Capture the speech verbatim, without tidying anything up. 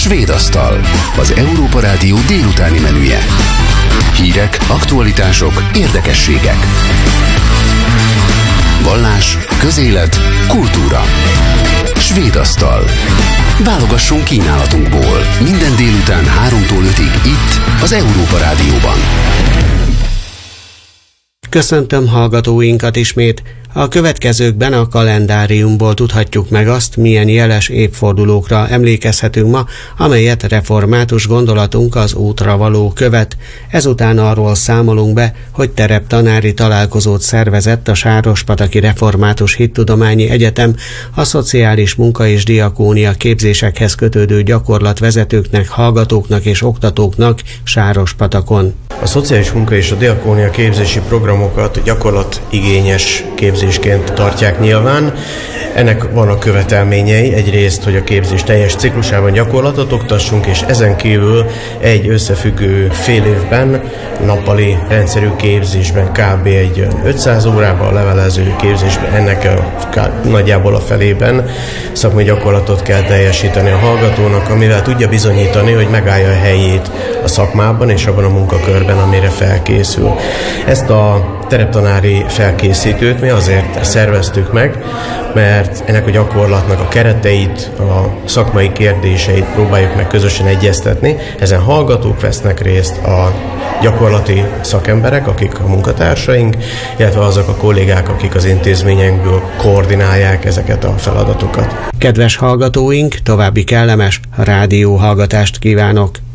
Svédasztal, az Európa Rádió délutáni menüje. Hírek, aktualitások, érdekességek. Vallás, közélet, kultúra. Svédasztal. Válogassunk kínálatunkból. Minden délután háromtól ötig itt, az Európa Rádióban. Köszöntöm hallgatóinkat ismét. A következőkben a kalendáriumból tudhatjuk meg azt, milyen jeles évfordulókra emlékezhetünk ma, amelyet református gondolatunk az útra való követ. Ezután arról számolunk be, hogy tereptanári találkozót szervezett a Sárospataki Református Hittudományi Egyetem a szociális munka és diakónia képzésekhez kötődő gyakorlatvezetőknek, hallgatóknak és oktatóknak Sárospatakon. A szociális munka és a diakónia képzési programokat gyakorlatigényes képzésként tartják nyilván. Ennek van a követelményei, egyrészt, hogy a képzés teljes ciklusában gyakorlatot oktassunk, és ezen kívül egy összefüggő fél évben, nappali rendszerű képzésben kb. Egy ötszáz órában, a levelező képzésben ennek a, nagyjából a felében szakmai gyakorlatot kell teljesíteni a hallgatónak, amivel tudja bizonyítani, hogy megállja a helyét a szakmában és abban a munkakörben, amire felkészül. Ezt a tereptanári felkészítőt mi azért szerveztük meg, mert ennek a gyakorlatnak a kereteit, a szakmai kérdéseit próbáljuk meg közösen egyeztetni. Ezen hallgatók vesznek részt, a gyakorlati szakemberek, akik a munkatársaink, illetve azok a kollégák, akik az intézményekből koordinálják ezeket a feladatokat. Kedves hallgatóink, további kellemes rádióhallgatást kívánok!